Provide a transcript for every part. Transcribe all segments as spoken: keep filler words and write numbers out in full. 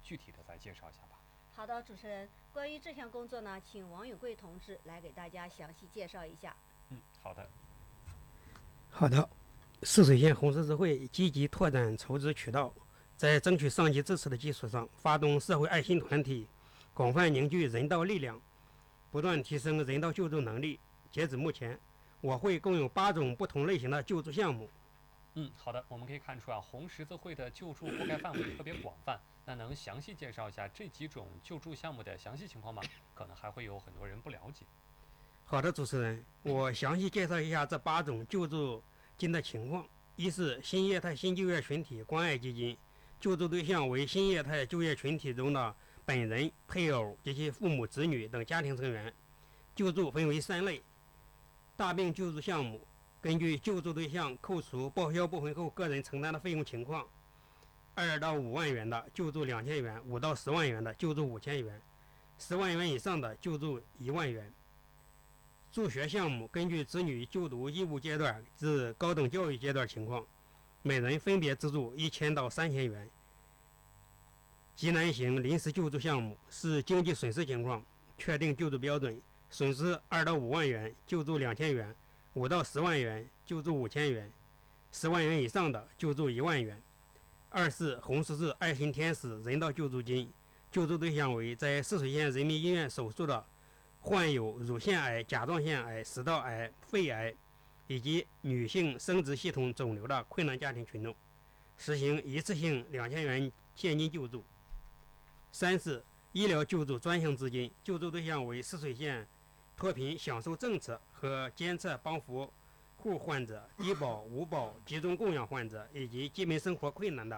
具体的再介绍一下吧。 好的，主持人，关于这项工作呢，请王永贵同志来给大家详细介绍一下。 嗯，好的。 好的，泗水县红十字会积极拓展筹资渠道，在争取上级支持的基础上，发动社会爱心团体，广泛凝聚人道力量，不断提升人道救助能力。截止目前，我会共有八种不同类型的救助项目。 嗯，好的，我们可以看出啊，红十字会的救助覆盖范围特别广泛。那能详细介绍一下这几种救助项目的详细情况吗？可能还会有很多人不了解。 好的，主持人，我详细介绍一下这八种救助金的情况。一是新业态新就业群体关爱基金，救助对象为新业态就业群体中的本人、配偶及其父母、子女等家庭成员。救助分为三类：大病救助项目，根据救助对象扣除报销部分后个人承担的费用情况，二到五万元的救助两千元，五到十万元的救助五千元，十万元以上的救助一万元。助学项目根据子女就读义务阶段至高等教育阶段情况，每人分别资助一千到三千元。急难型临时救助项目是经济损失情况，确定救助标准，损失二到五万元救助两千元，五到十万元救助五千元，十万元以上的救助一万元。二是红十字爱心天使人道救助金，救助对象为在泗水县人民医院手术的患有乳腺癌、甲状腺癌、食道癌、肺癌以及女性生殖系统肿瘤的困难家庭群众，实行一次性两千元现金救助。三是医疗救助专项资金，救助对象为泗水县脱贫享受政策和监测帮扶户患者、低保、无保集中供养患者以及基本生活困难的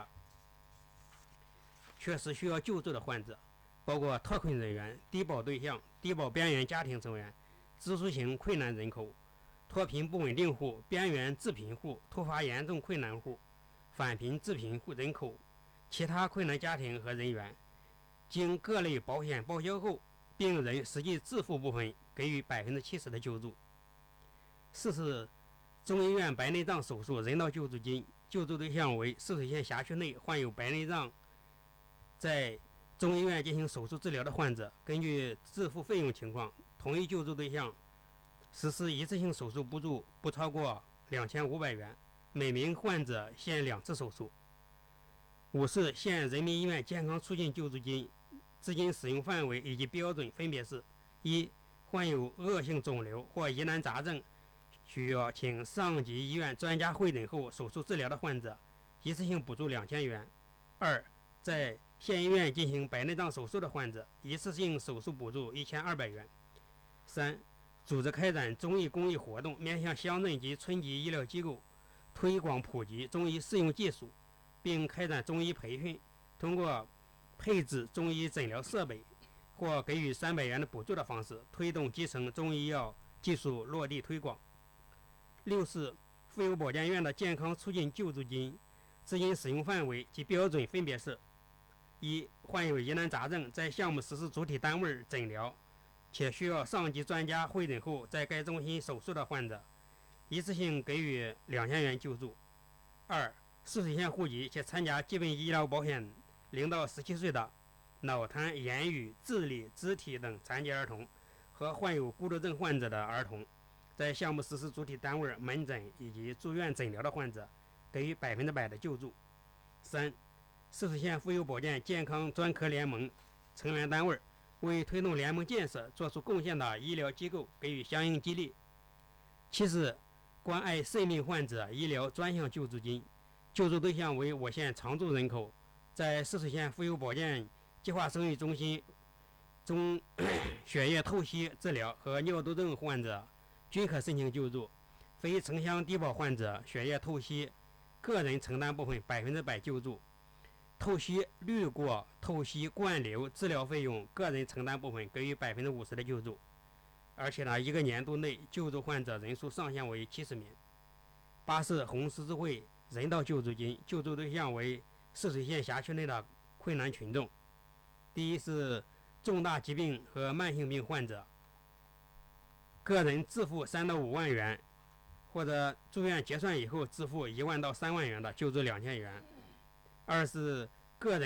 确实需要救助的患者，包括特困人员、低保对象、低保边缘家庭成员、支出型困难人口、脱贫不稳定户、边缘致贫户、突发严重困难户、返贫致贫户人口、其他困难家庭和人员。经各类保险报销后，病人实际自付部分给予百分之七十的救助。四是中医院白内障手术人道救助金，救助对象为泗水县辖区内患有白内障在中医院进行手术治疗的患者，根据自付费用情况，同一救助对象实施一次性手术补助不超过两千五百元，每名患者限两次手术。五是县人民医院健康促进救助金，资金使用范围以及标准分别是：一、患有恶性肿瘤或疑难杂症，需要请上级医院专家会诊后手术治疗的患者，一次性补助两千元；二、在县医院进行白内障手术的患者，一次性手术补助一千二百元；三、组织开展中医公益活动，面向乡镇及村级医疗机构推广普及中医适用技术，并开展中医培训，通过配置中医诊疗设备或给予三百元的补助的方式，推动基层中医药技术落地推广。六是妇幼保健院的健康促进救助金，资金使用范围及标准分别是：一、患有疑难杂症在项目实施主体单位诊疗且需要上级专家会诊后在该中心手术的患者，一次性给予两千元救助；二、泗水县户籍且参加基本医疗保险零到十七岁的脑瘫、言语、智力、肢体等残疾儿童和患有孤独症患者的儿童，在项目实施主体单位门诊以及住院诊疗的患者，给予百分之百的救助。三、泗水县妇幼保健健康专科联盟成员单位为推动联盟建设做出贡献的医疗机构给予相应激励。七是关爱肾病患者医疗专项救助金，救助对象为我县常住人口在泗水县妇幼保健计划生育中心中血液透析治疗和尿毒症患者均可申请救助，非城乡低保患者血液透析个人承担部分百分之百救助，透析滤过、透析灌流治疗费用个人承担部分给予百分之五十的救助，而且呢，一个年度内救助患者人数上限为七十名。八是红十字会人道救助金，救助对象为泗水县辖区内的困难群众。第一是重大疾病和慢性病患者，个人自付三到五万元，或者住院结算以后自付一万到三万元的救助两千元。二是个人